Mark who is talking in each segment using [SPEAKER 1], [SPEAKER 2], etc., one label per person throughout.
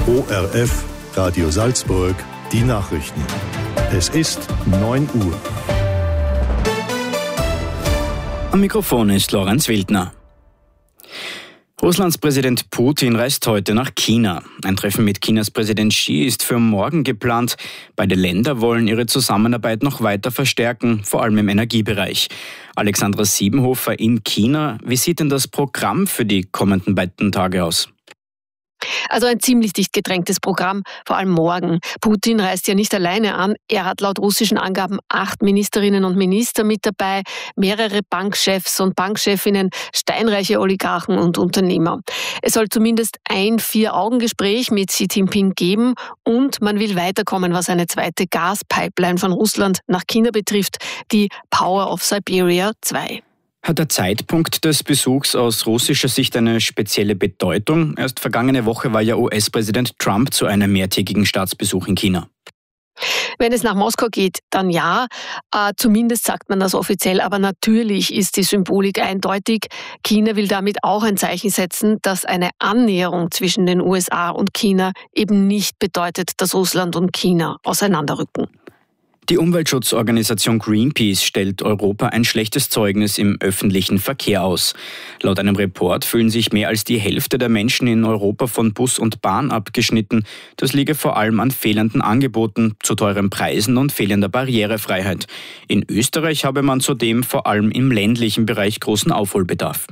[SPEAKER 1] ORF, Radio Salzburg, die Nachrichten. Es ist 9 Uhr.
[SPEAKER 2] Am Mikrofon ist Lorenz Wildner. Russlands Präsident Putin reist heute nach China. Ein Treffen mit Chinas Präsident Xi ist für morgen geplant. Beide Länder wollen ihre Zusammenarbeit noch weiter verstärken, vor allem im Energiebereich. Alexandra Siebenhofer in China. Wie sieht denn das Programm für die kommenden beiden Tage aus?
[SPEAKER 3] Also ein ziemlich dicht gedrängtes Programm, vor allem morgen. Putin reist ja nicht alleine an. Er hat laut russischen Angaben 8 Ministerinnen und Minister mit dabei, mehrere Bankchefs und Bankchefinnen, steinreiche Oligarchen und Unternehmer. Es soll zumindest ein 4-Augen-Gespräch mit Xi Jinping geben und man will weiterkommen, was eine zweite Gaspipeline von Russland nach China betrifft, die Power of Siberia 2.
[SPEAKER 2] Hat der Zeitpunkt des Besuchs aus russischer Sicht eine spezielle Bedeutung? Erst vergangene Woche war ja US-Präsident Trump zu einem mehrtägigen Staatsbesuch in China.
[SPEAKER 3] Wenn es nach Moskau geht, dann ja. Zumindest sagt man das offiziell. Aber natürlich ist die Symbolik eindeutig. China will damit auch ein Zeichen setzen, dass eine Annäherung zwischen den USA und China eben nicht bedeutet, dass Russland und China auseinanderrücken.
[SPEAKER 2] Die Umweltschutzorganisation Greenpeace stellt Europa ein schlechtes Zeugnis im öffentlichen Verkehr aus. Laut einem Report fühlen sich mehr als die Hälfte der Menschen in Europa von Bus und Bahn abgeschnitten. Das liege vor allem an fehlenden Angeboten, zu teuren Preisen und fehlender Barrierefreiheit. In Österreich habe man zudem vor allem im ländlichen Bereich großen Aufholbedarf.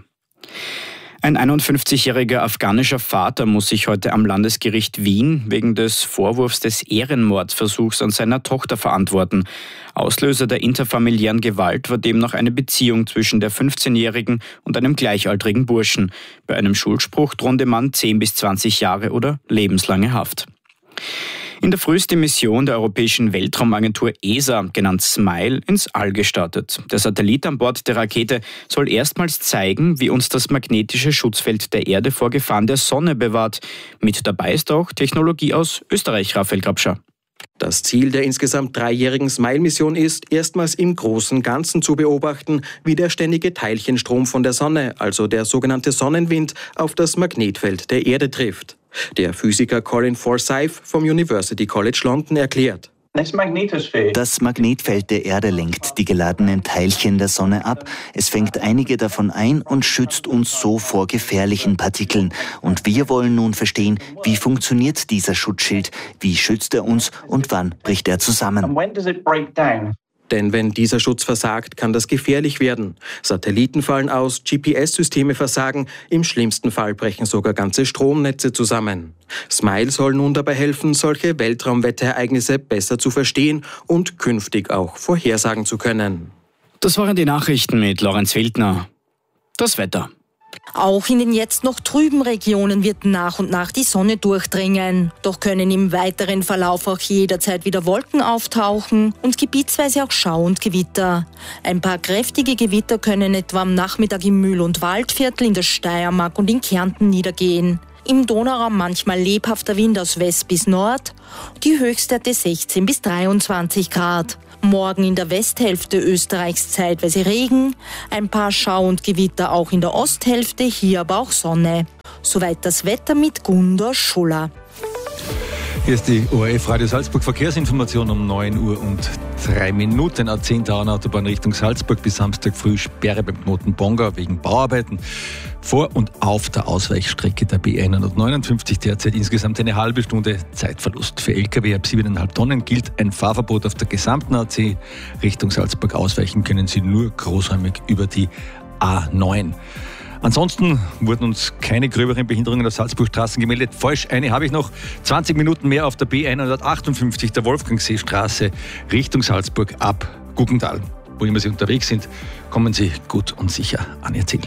[SPEAKER 2] Ein 51-jähriger afghanischer Vater muss sich heute am Landesgericht Wien wegen des Vorwurfs des Ehrenmordversuchs an seiner Tochter verantworten. Auslöser der interfamiliären Gewalt war demnach eine Beziehung zwischen der 15-jährigen und einem gleichaltrigen Burschen. Bei einem Schuldspruch drohte man 10 bis 20 Jahre oder lebenslange Haft. In der Früh ist die Mission der Europäischen Weltraumagentur ESA, genannt SMILE, ins All gestartet. Der Satellit an Bord der Rakete soll erstmals zeigen, wie uns das magnetische Schutzfeld der Erde vor Gefahren der Sonne bewahrt. Mit dabei ist auch Technologie aus Österreich, Raphael Grabscher.
[SPEAKER 4] Das Ziel der insgesamt 3-jährigen SMILE-Mission ist, erstmals im großen Ganzen zu beobachten, wie der ständige Teilchenstrom von der Sonne, also der sogenannte Sonnenwind, auf das Magnetfeld der Erde trifft. Der Physiker Colin Forsyth vom University College London erklärt:
[SPEAKER 5] Das Magnetfeld der Erde lenkt die geladenen Teilchen der Sonne ab. Es fängt einige davon ein und schützt uns so vor gefährlichen Partikeln. Und wir wollen nun verstehen, wie funktioniert dieser Schutzschild, wie schützt er uns und wann bricht er zusammen.
[SPEAKER 4] Denn wenn dieser Schutz versagt, kann das gefährlich werden. Satelliten fallen aus, GPS-Systeme versagen, im schlimmsten Fall brechen sogar ganze Stromnetze zusammen. SMILE soll nun dabei helfen, solche Weltraumwetterereignisse besser zu verstehen und künftig auch vorhersagen zu können.
[SPEAKER 2] Das waren die Nachrichten mit Lorenz Wildner. Das Wetter.
[SPEAKER 6] Auch in den jetzt noch trüben Regionen wird nach und nach die Sonne durchdringen. Doch können im weiteren Verlauf auch jederzeit wieder Wolken auftauchen und gebietsweise auch Schau und Gewitter. Ein paar kräftige Gewitter können etwa am Nachmittag im Mühl- und Waldviertel in der Steiermark und in Kärnten niedergehen. Im Donauraum manchmal lebhafter Wind aus West bis Nord, die Höchstwerte 16 bis 23 Grad. Morgen in der Westhälfte Österreichs zeitweise Regen, ein paar Schau- und Gewitter auch in der Osthälfte, hier aber auch Sonne. Soweit das Wetter mit Gundor Schuller.
[SPEAKER 7] Hier ist die ORF Radio Salzburg Verkehrsinformation um 9 Uhr und 3 Minuten. A10 Autobahn Richtung Salzburg bis Samstag früh Sperre beim Knoten Bongau wegen Bauarbeiten. Vor und auf der Ausweichstrecke der B159 derzeit insgesamt eine halbe Stunde Zeitverlust. Für Lkw ab 7,5 Tonnen gilt ein Fahrverbot auf der gesamten A10. Richtung Salzburg ausweichen können Sie nur großräumig über die A9. Ansonsten wurden uns keine gröberen Behinderungen auf Salzburgstraßen gemeldet. Falsch, eine habe ich noch. 20 Minuten mehr auf der B158 der Wolfgangseestraße Richtung Salzburg ab Guggental. Wo immer Sie unterwegs sind, kommen Sie gut und sicher an Ihr Ziel.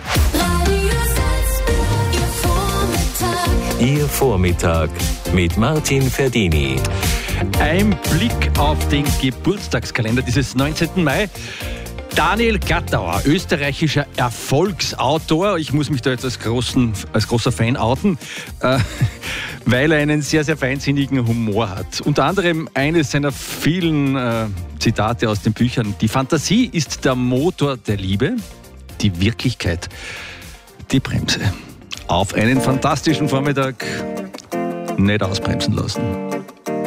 [SPEAKER 8] Ihr Vormittag mit Martin Ferdini.
[SPEAKER 7] Ein Blick auf den Geburtstagskalender dieses 19. Mai. Daniel Glattauer, österreichischer Erfolgsautor. Ich muss mich da jetzt als großer Fan outen, weil er einen sehr, sehr feinsinnigen Humor hat. Unter anderem eines seiner vielen Zitate aus den Büchern. Die Fantasie ist der Motor der Liebe, die Wirklichkeit die Bremse. Auf einen fantastischen Vormittag nicht ausbremsen lassen.